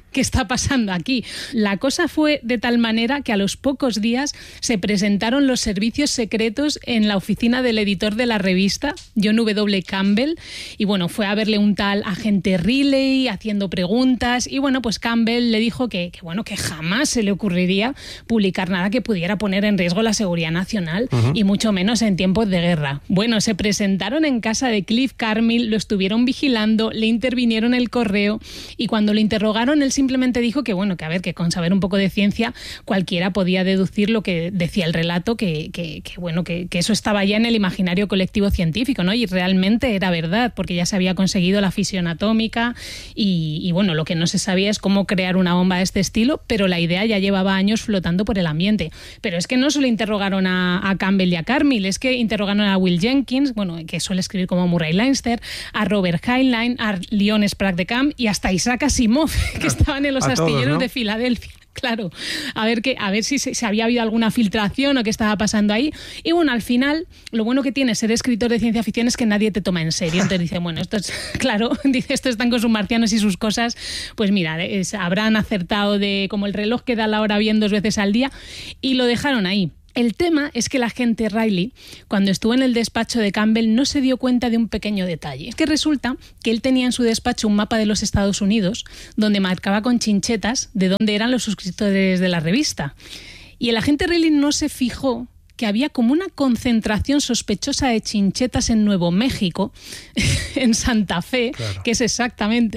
¿qué está pasando aquí? La cosa fue de tal manera que a los pocos días se presentaron los servicios secretos en la oficina del editor de la revista, John W. Campbell, y bueno, fue a verle un tal agente Riley haciendo preguntas, y bueno, pues Campbell le dijo que jamás se le ocurriría publicar nada que pudiera poner en riesgo la seguridad nacional, y mucho menos en tiempos de guerra. Bueno, se presentaron en casa de Cliff Carmill, lo estuvieron vigilando, le intervinieron el correo, y cuando lo interrogaron él simplemente dijo que con saber un poco de ciencia cualquiera podía deducir lo que decía el relato, que eso estaba ya en el imaginario colectivo científico, ¿no? Y realmente era verdad, porque ya se había conseguido la fisión atómica y bueno, lo que no se sabía es cómo crear una bomba de este estilo, pero la idea ya llevaba años flotando por el ambiente. Pero es que no solo interrogaron a Campbell y a Carmill, es que interrogaron a Will Jenkins, que suele escribir como Murray Leinster, a Robert Heinlein, a Leon Sprague de Camp y hasta Isaac Asimov, que estaban en los astilleros todos, ¿no? de Filadelfia. Claro, a ver si había habido alguna filtración o qué estaba pasando ahí. Y bueno, al final, lo bueno que tiene ser escritor de ciencia ficción es que nadie te toma en serio. Entonces dice, bueno, esto es claro, dice, estos están con sus marcianos y sus cosas, pues mira, habrán acertado de como el reloj que da la hora bien 2 veces al día, y lo dejaron ahí. El tema es que el agente Riley, cuando estuvo en el despacho de Campbell, no se dio cuenta de un pequeño detalle. Es que resulta que él tenía en su despacho un mapa de los Estados Unidos donde marcaba con chinchetas de dónde eran los suscriptores de la revista. Y el agente Riley no se fijó que había como una concentración sospechosa de chinchetas en Nuevo México, en Santa Fe, claro, que es exactamente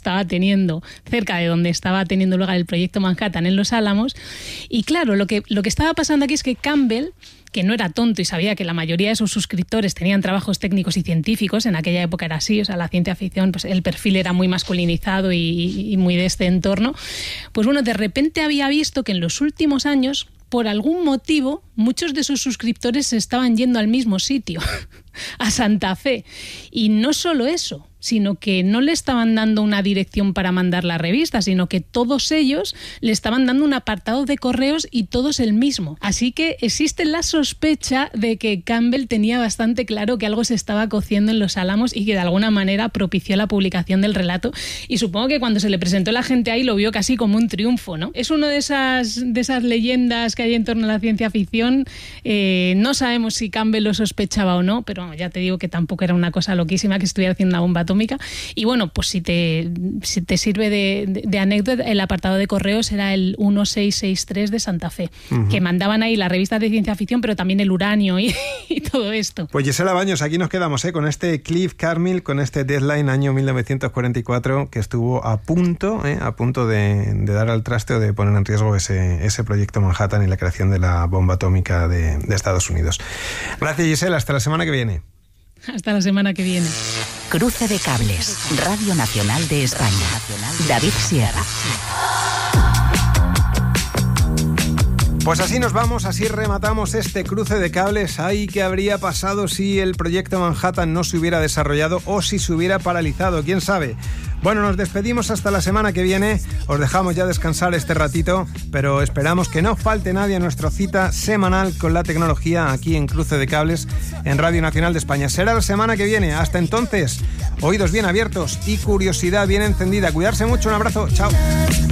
cerca de donde estaba teniendo lugar el proyecto Manhattan en Los Álamos. Y claro, lo que estaba pasando aquí es que Campbell, que no era tonto y sabía que la mayoría de sus suscriptores tenían trabajos técnicos y científicos, en aquella época era así, o sea, la ciencia ficción, pues el perfil era muy masculinizado y muy de este entorno, pues bueno, de repente había visto que en los últimos años, por algún motivo, muchos de sus suscriptores se estaban yendo al mismo sitio, a Santa Fe. Y no solo eso, sino que no le estaban dando una dirección para mandar la revista, sino que todos ellos le estaban dando un apartado de correos y todos el mismo. Así que existe la sospecha de que Campbell tenía bastante claro que algo se estaba cociendo en Los Álamos y que de alguna manera propició la publicación del relato. Y supongo que cuando se le presentó la gente ahí lo vio casi como un triunfo, ¿no? Es una de esas leyendas que hay en torno a la ciencia ficción. No sabemos si Campbell lo sospechaba o no, pero bueno, ya te digo que tampoco era una cosa loquísima que estuviera haciendo una bomba atómica. Y bueno, pues si te sirve de anécdota, el apartado de correos era el 1663 de Santa Fe, que mandaban ahí las revistas de ciencia ficción, pero también el uranio y todo esto. Pues Gisela Baños, aquí nos quedamos con este Cliff Carmill, con este Deadline año 1944, que estuvo a punto de dar al traste o de poner en riesgo ese proyecto Manhattan y la creación de la bomba atómica de Estados Unidos. Gracias, Gisela, hasta la semana que viene. Hasta la semana que viene. Cruce de cables, Radio Nacional de España. David Sierra. Pues así nos vamos, así rematamos este cruce de cables. Ay, ¿qué habría pasado si el proyecto Manhattan no se hubiera desarrollado o si se hubiera paralizado? ¿Quién sabe? Bueno, nos despedimos hasta la semana que viene. Os dejamos ya descansar este ratito, pero esperamos que no falte nadie a nuestra cita semanal con la tecnología aquí en Cruce de Cables en Radio Nacional de España. Será la semana que viene. Hasta entonces, oídos bien abiertos y curiosidad bien encendida. Cuidarse mucho. Un abrazo. Chao.